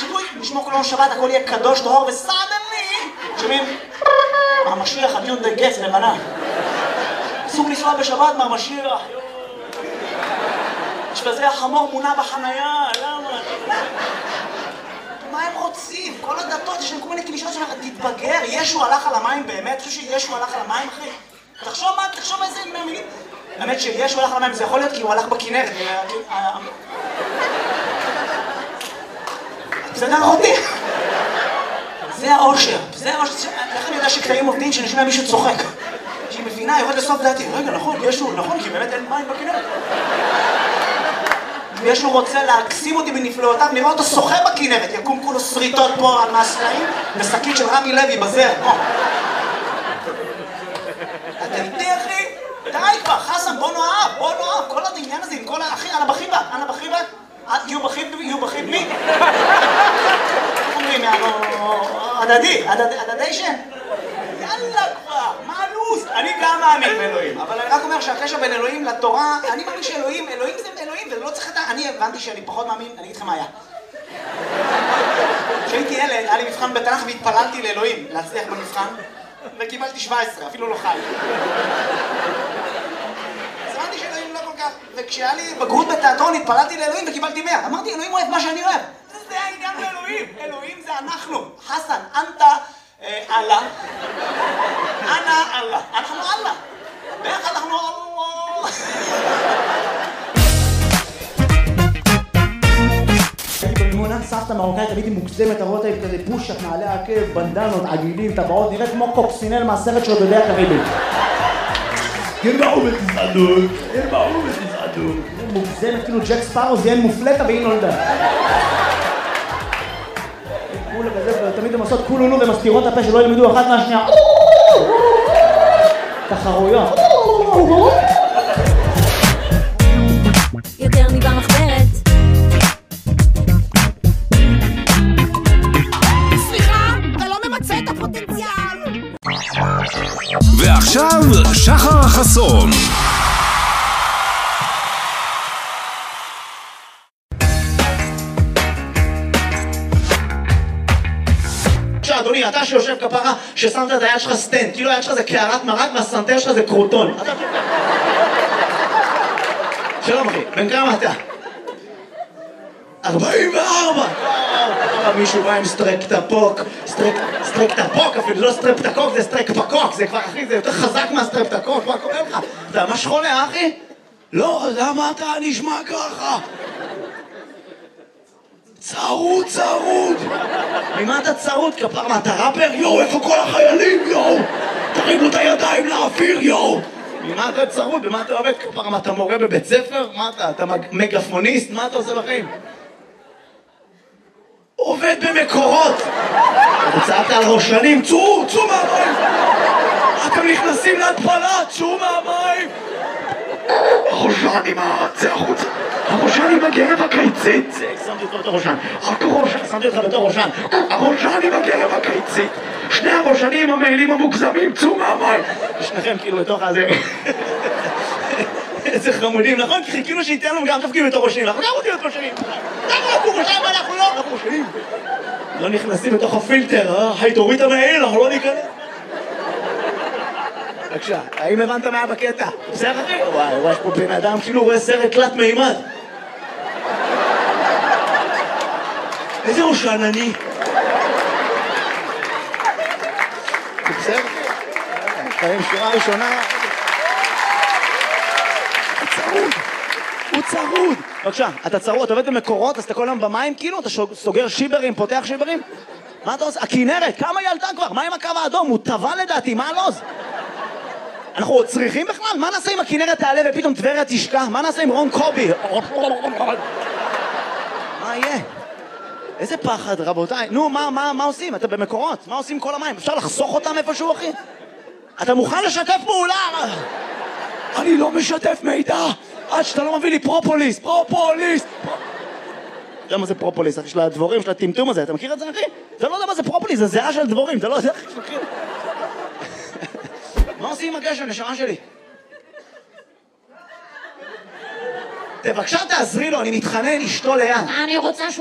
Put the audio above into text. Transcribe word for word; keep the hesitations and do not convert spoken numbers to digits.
שיקוי, נשמור כל יום שבת, הכל יהיה קדוש, טהור וסדני. שומעים? מהמשיח, הדיון די גץ, לבנה. אסור לנסוע בשבת מהמשיח. יש בזה החמור מונה בחנייה, למה? מה הם רוצים? כל הדתות, יש להם כל מיני קלישות שלך, תתבגר, ישו הלך על המים באמת? אתה חושב שישו הלך על המים, אחי? תחשוב מה, תחשוב איזה מילים. האמת שישו הלך על המים, זה יכול להיות כי הוא הלך בכנרת. זה גם אותי. זה האושר, זה האושר. איך אני יודע שקטעים עובדים שאני שומע מישהו צוחק? שהיא מבינה, יורד לסוף דעתי. רגע, נכון, ישו, נכון, כי באמת אין מים בכנרת. וישו רוצה להקסים אותי בנפלאותיו, נראה אותו שוחה בכנרת, יקום כולו שריטות פה על מהסלעים, ושקית של רמי לוי בזר. אתה איתי, אחי? די כבר, חסן, בוא נאהב, בוא נאהב, כל העניין הזה עם כל ה... אחי, אנה בחיבה, אנה בחיבה? יהיו בחיב, יהיו בחיב מי? איך אומרים, יאללה, הדדי, הדדי שם? יאללה כבר, מה הלו"ז? אני גם מאמין באלוהים, אבל אני רק אומר שהקשר בין אלוהים לתורה, אני מאמין שאלוהים, אלוהים זה אלוהים, ולא צריך את ה... אני הבנתי שאני פחות מאמין, אני אגיד לכם מה היה. כשהייתי ילד, היה לי מבחן בתנ"ך והתפללתי לאלוהים להצליח במבחן, וקיבלתי שבע עשרה, אפילו לא חי. אז הבנתי שאלוהים לא כל כך, וכשהיה לי בגרות בתיאטרון התפללתי לאלוהים וקיבלתי מאה. אמרתי, אלוהים אוהב מה שאני אוהב. זה העניין לאלוהים, אלוהים זה אנחנו. חסן, אנטה, אללה. אנא אללה. אנחנו אללה. ביחד אנחנו אללה. הייתי במימונה, סבתא מרוקאית, הייתי מוקסמת, אתה רואה אותה כזה פושט, נעלי עקב, בנדנות, עגילים, טבעות, נראית כמו קוקסינל מהסרט של בדי הקריבית. ירבעו בתזעדות, ירבעו בתזעדות. מוקסמת, כאילו ג'ק ספארו זיין מופלטה והיא נולדה. כולה כזה, תמיד הם עושות כולו נו ומסתירות הפה שלא ילמדו אחת מהשנייה. תחרויות. יותר מבמחברת. סליחה, אתה לא ממצא את הפוטנציאל. ועכשיו שחר חסון. אדוני, אתה שיושב כפרה ששמת את היד שלך סטנד, כאילו היד שלך זה קערת מרק והסנטר שלך זה קרוטון. שלום אחי, בן כמה אתה? ארבעים וארבע! מישהו בא עם סטרקטפוק, סטרקטפוק אפילו, לא סטרפטקוק, זה סטרקפקוק, זה כבר אחי, זה יותר חזק מהסטרפטקוק, מה קורה לך? אתה ממש חולה אחי? לא, למה אתה נשמע ככה? צרוד, צרוד! ממה אתה צרוד, כפר? מה, אתה ראפר? יואו, איפה כל החיילים, יואו? תרימו את הידיים לאוויר, יואו! ממה אתה צרוד? במה אתה עובד, כפר? מה, אתה מורה בבית ספר? מה אתה? אתה מגפוניסט? מה אתה עושה בחיים? עובד במקורות! צעקת על ראשנים, צאו, צאו מהמים! אתם נכנסים להתפלה, צאו מהמים! הראשן עם זה החוצה, הראשן עם הגרב הקיצית, שמתי אותך בתור ראשן, רק הראשן, שמתי אותך בתור ראשן, הראשן עם הגרב הקיצית, שני הראשנים המעילים המוגזמים, צאו מהמים, שניכם כאילו בתוך הזה, איזה חמודים, נכון? כי חיכינו שייתן לנו גם תפקיד בתור ראשנים, אנחנו גם רוצים להיות ראשנים, למה אנחנו ראשנים ואנחנו לא? אנחנו ראשנים, לא נכנסים בתוך הפילטר, אה? היי תוריד את המעיל, אנחנו לא ניכנס. בבקשה, האם הבנת מה בקטע? בסדר אחי? וואי, וואי, יש פה בן אדם כאילו רואה סרט תלת מימד. איזה ראשן אני? בסדר? חיים שורה ראשונה. הוא צרוד. הוא צרוד. בבקשה, אתה צרוד, אתה עובד במקורות, אז אתה כל היום במים כאילו? אתה סוגר שיברים, פותח שיברים? מה אתה עושה? הכינרת, כמה היא עלתה כבר? מה עם הקו האדום? הוא טבע לדעתי, מה הלוז? אנחנו צריכים בכלל? מה נעשה אם הכינרת תעלה ופתאום טבריה תשקע? מה נעשה עם רון קובי? מה יהיה? איזה פחד, רבותיי. נו, מה, מה, מה עושים? אתה במקורות. מה עושים כל המים? אפשר לחסוך אותם איפשהו, אחי? אתה מוכן לשתף פעולה? אני לא משתף מידע עד שאתה לא מביא לי פרופוליס. פרופוליס! אתה יודע מה זה פרופוליס? אחי, של הדבורים, של הטמטום הזה. אתה מכיר את זה, אחי? אתה לא יודע מה זה פרופוליס, זה זהה של דבורים. אתה לא יודע, אחי, מכיר? מה עושים עם הגשם, נשמה שלי? בבקשה תעזרי לו, אני מתחנן, אשתו ליד. אני רוצה